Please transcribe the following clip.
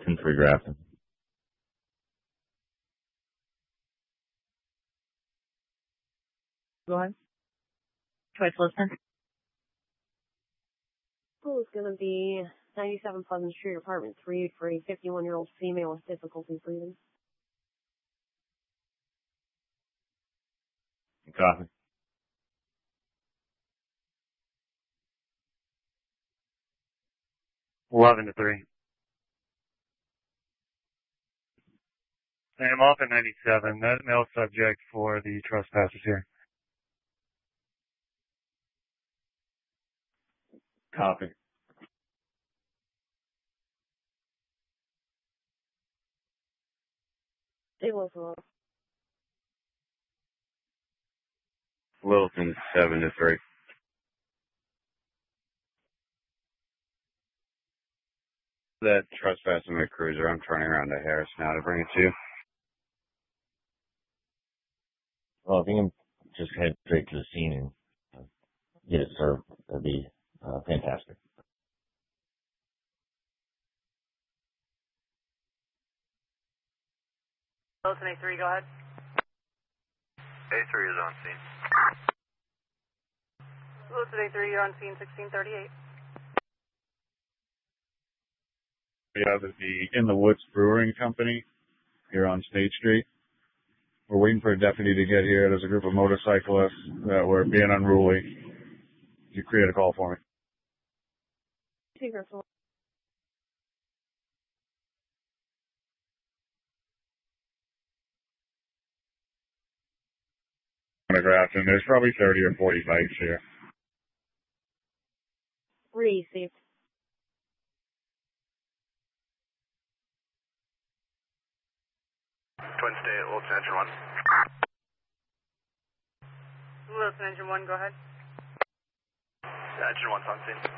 10-3 Grafton. Go ahead. Choice listener. School is going to be 97 Pleasant Street, apartment 3 for a 51-year-old female with difficulty breathing. Copy. Eleven to 3. I'm off at 97. That male subject for the trespassers here. Copy. It was a Littleton 7-3. That trespassing my cruiser. I'm turning around to Harris now to bring it to you. Well, if you can just head straight to the scene and get it served, that'd be fantastic. Littleton A3, go ahead. A3 is on scene. Littleton A3, you're on scene 1638. We have the In the Woods Brewing Company here on State Street. We're waiting for a deputy to get here. There's a group of motorcyclists that were being unruly. You create a call for me. Grafton. There's probably 30 or 40 bikes here. received. Twin State, Wilson Engine 1. Wilson Engine 1, go ahead. Engine 1's on scene.